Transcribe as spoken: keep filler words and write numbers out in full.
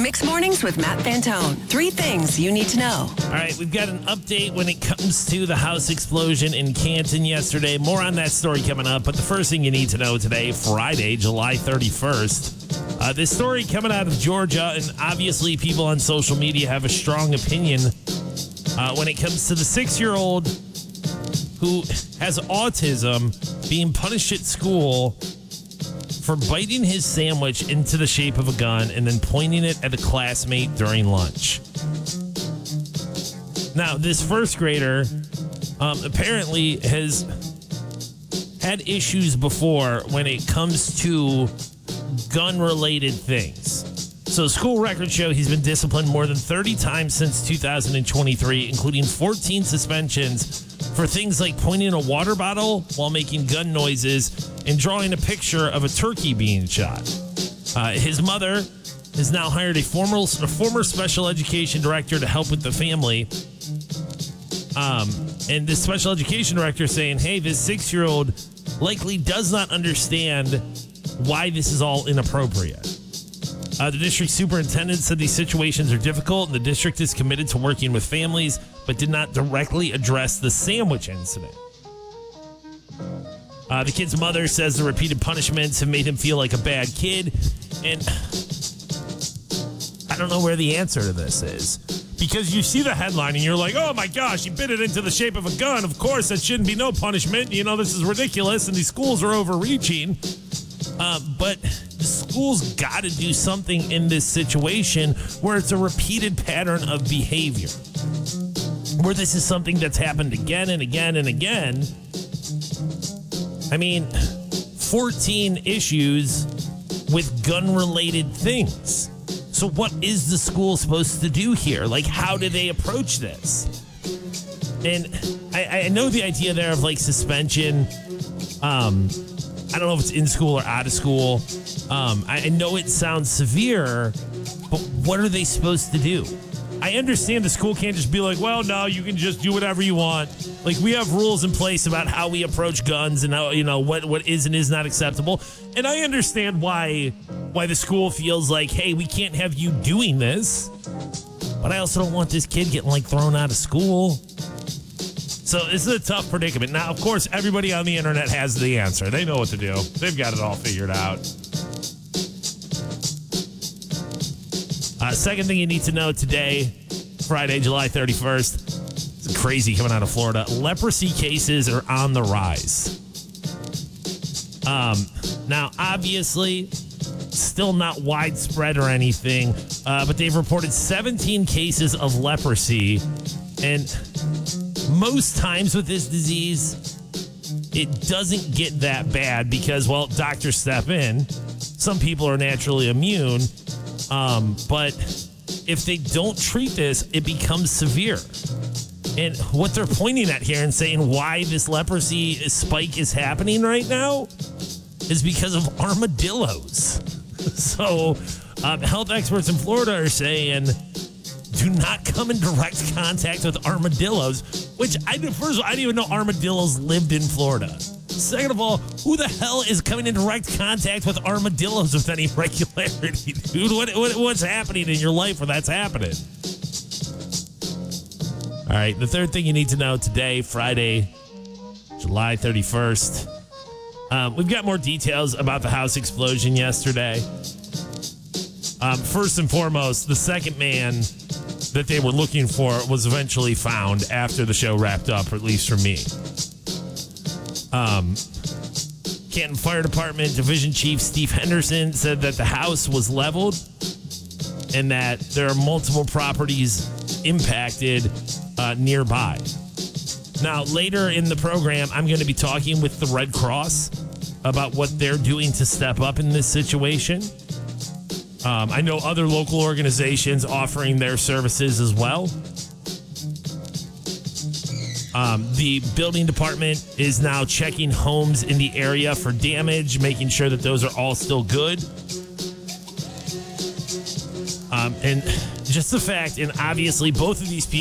Mixed Mornings with Matt Fantone. Three things you need to know. All right, we've got an update when it comes to the house explosion in Canton yesterday. More on that story coming up. But the first thing you need to know today, Friday, July thirty-first. Uh, this story coming out of Georgia, and obviously people on social media have a strong opinion uh, when it comes to the six-year-old who has autism being punished at school for biting his sandwich into the shape of a gun and then pointing it at a classmate during lunch. Now, this first grader um, apparently has had issues before when it comes to gun-related things. So school records show he's been disciplined more than thirty times since two thousand twenty-three, including fourteen suspensions for things like pointing a water bottle while making gun noises and drawing a picture of a turkey being shot. Uh, his mother has now hired a former, a former special education director to help with the family. Um, and this special education director is saying, hey, this six-year-old likely does not understand why this is all inappropriate. Uh, the district superintendent said these situations are difficult and the district is committed to working with families, but did not directly address the sandwich incident. Uh, the kid's mother says the repeated punishments have made him feel like a bad kid. And I don't know where the answer to this is. Because you see the headline and you're like, oh my gosh, he bit it into the shape of a gun. Of course, that shouldn't be no punishment. You know, this is ridiculous and these schools are overreaching. Uh, but the school's got to do something in this situation where it's a repeated pattern of behavior. Where this is something that's happened again and again and again. I mean, fourteen issues with gun-related things. So what is the school supposed to do here? Like, how do they approach this? And I, I know the idea there of, like, suspension. Um, I don't know if it's in school or out of school. Um, I, I know it sounds severe, but what are they supposed to do? I understand the school can't just be like, well, no, you can just do whatever you want. Like, we have rules in place about how we approach guns and how, you know, what, what is and is not acceptable. And I understand why why the school feels like, hey, we can't have you doing this. But I also don't want this kid getting, like, thrown out of school. So this is a tough predicament. Now, of course, everybody on the internet has the answer. They know what to do. They've got it all figured out. Uh, second thing you need to know today, Friday, July thirty-first. It's crazy coming out of Florida. Leprosy cases are on the rise. Um, now, obviously, still not widespread or anything, uh, but they've reported seventeen cases of leprosy. And most times with this disease, it doesn't get that bad because, well, doctors step in. Some people are naturally immune. Um, but if they don't treat this, it becomes severe. And what they're pointing at here and saying why this leprosy spike is happening right now is because of armadillos. So um, health experts in Florida are saying, do not come in direct contact with armadillos, which I first of all, I didn't even know armadillos lived in Florida. Second of all, who the hell is coming in direct contact with armadillos with any regularity, dude? What, what what's happening in your life where that's happening? All right, the third thing you need to know today, Friday, July thirty-first. Um, we've got more details about the house explosion yesterday. Um, first and foremost, the second man that they were looking for was eventually found after the show wrapped up, or at least for me. Um, Canton Fire Department Division Chief Steve Henderson said that the house was leveled and that there are multiple properties impacted uh, nearby. Now, later in the program, I'm going to be talking with the Red Cross about what they're doing to step up in this situation. Um, I know other local organizations offering their services as well. Um, the building department is now checking homes in the area for damage, making sure that those are all still good. Um, and just the fact, and obviously both of these people